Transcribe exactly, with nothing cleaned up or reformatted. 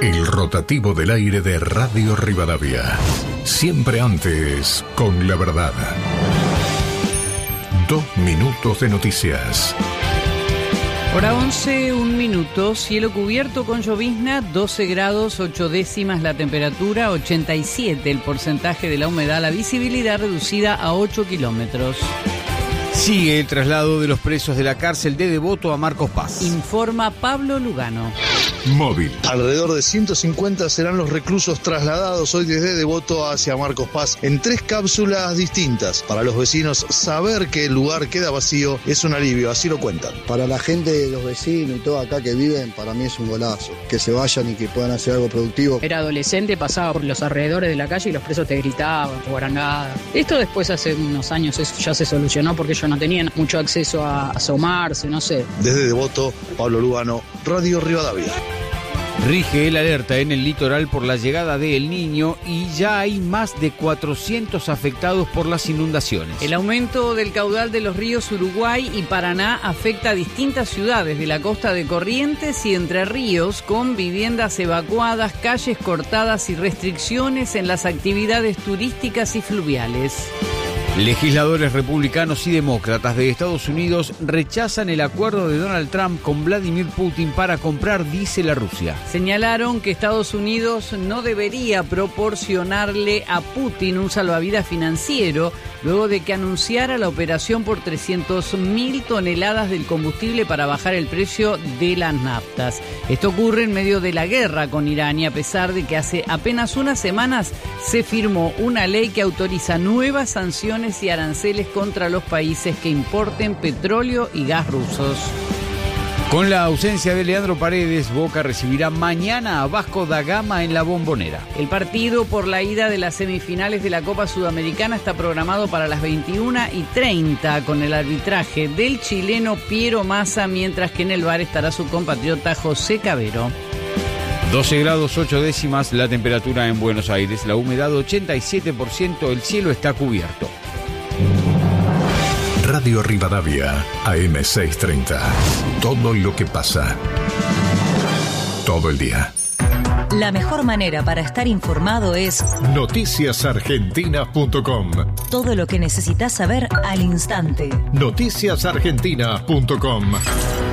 El rotativo del aire de Radio Rivadavia. Siempre antes, con la verdad. Dos minutos de noticias. Hora once, un minuto, cielo cubierto con llovizna, doce grados, ocho décimas la temperatura, ochenta y siete el porcentaje de la humedad, la visibilidad reducida a ocho kilómetros. Sigue el traslado de los presos de la cárcel de Devoto a Marcos Paz. Informa Pablo Lugano. Móvil. Alrededor de ciento cincuenta serán los reclusos trasladados hoy desde Devoto hacia Marcos Paz en tres cápsulas distintas. Para los vecinos, saber que el lugar queda vacío es un alivio, así lo cuentan. Para la gente, los vecinos y todo acá que viven, para mí es un golazo. Que se vayan y que puedan hacer algo productivo. Era adolescente, pasaba por los alrededores de la calle y los presos te gritaban, guarangadas. Esto después hace unos años eso ya se solucionó porque ellos no tenían mucho acceso a asomarse, no sé. Desde Devoto, Pablo Lugano, Radio Rivadavia. Rige el alerta en el litoral por la llegada de El Niño y ya hay más de cuatrocientos afectados por las inundaciones. El aumento del caudal de los ríos Uruguay y Paraná afecta a distintas ciudades de la costa de Corrientes y Entre Ríos, con viviendas evacuadas, calles cortadas y restricciones en las actividades turísticas y fluviales. Legisladores republicanos y demócratas de Estados Unidos rechazan el acuerdo de Donald Trump con Vladimir Putin para comprar diésel a Rusia. Señalaron que Estados Unidos no debería proporcionarle a Putin un salvavidas financiero luego de que anunciara la operación por trescientas mil toneladas del combustible para bajar el precio de las naftas. Esto ocurre en medio de la guerra con Irán y a pesar de que hace apenas unas semanas se firmó una ley que autoriza nuevas sanciones y aranceles contra los países que importen petróleo y gas rusos. Con la ausencia de Leandro Paredes, Boca recibirá mañana a Vasco da Gama en la Bombonera. El partido por la ida de las semifinales de la Copa Sudamericana está programado para las veintiuna y treinta con el arbitraje del chileno Piero Massa, mientras que en el bar estará su compatriota José Cabero. doce grados ocho décimas la temperatura en Buenos Aires, la humedad ochenta y siete por ciento, el cielo está cubierto. Radio Rivadavia, A M seiscientos treinta. Todo lo que pasa. Todo el día. La mejor manera para estar informado es noticias argentinas punto com. Todo lo que necesitas saber al instante. noticias argentinas punto com.